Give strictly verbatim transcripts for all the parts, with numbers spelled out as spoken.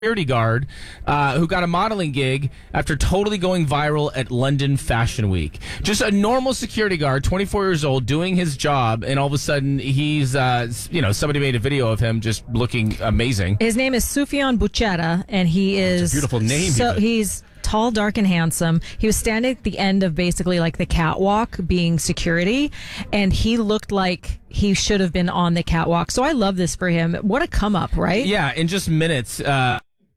security guard uh, who got a modeling gig after totally going viral at London Fashion Week. Just a normal security guard, twenty-four years old, doing his job, and all of a sudden he's, uh, you know, somebody made a video of him just looking amazing. His name is Sufjan Bucheta, and he is... That's a beautiful name. So even. he's tall, dark, and handsome. He was standing at the end of basically like the catwalk being security, and he looked like he should have been on the catwalk. So I love this for him. What a come up, right? Yeah, in just minutes... Uh,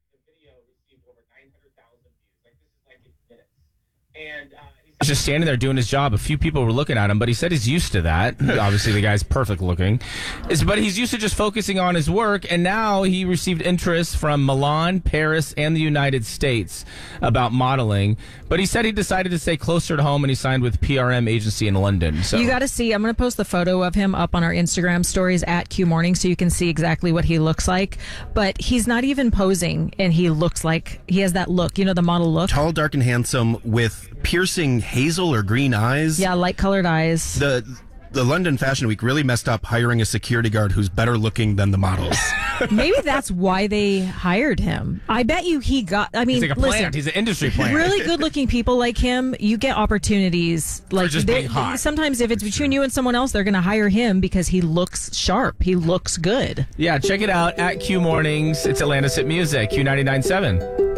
And uh, he's just standing there doing his job. A few people were looking at him, but he said he's used to that. Obviously, the guy's perfect looking. It's, but he's used to just focusing on his work, and now he received interest from Milan, Paris, and the United States about modeling. But he said he decided to stay closer to home, and he signed with P R M agency in London. So you got to see. I'm going to post the photo of him up on our Instagram stories at Q Morning, so you can see exactly what he looks like. But he's not even posing, and he looks like he has that look. You know, the model look. Tall, dark, and handsome with piercing hazel or green eyes. Yeah, light colored eyes. The the London Fashion Week really messed up hiring a security guard who's better looking than the models. Maybe that's why they hired him. I bet you he got. I mean, he's like a listen, plant. He's an industry plant. Really good-looking people like him, you get opportunities. Like just they- being hot. Sometimes, if it's between you and someone else, they're going to hire him because he looks sharp. He looks good. Yeah, check it out at Q Mornings. It's Atlantis Hit Music, Q ninety-nine point seven.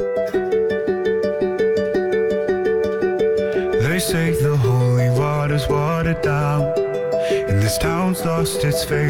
They say the holy water's watered down, and this town's lost its faith.